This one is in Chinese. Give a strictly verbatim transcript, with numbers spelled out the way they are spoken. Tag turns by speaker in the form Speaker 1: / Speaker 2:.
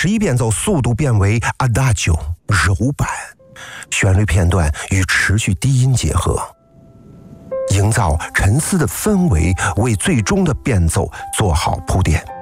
Speaker 1: 十一变奏速度变为 Adagio 柔板，旋律片段与持续低音结合，营造沉思的氛围，为最终的变奏做好铺垫。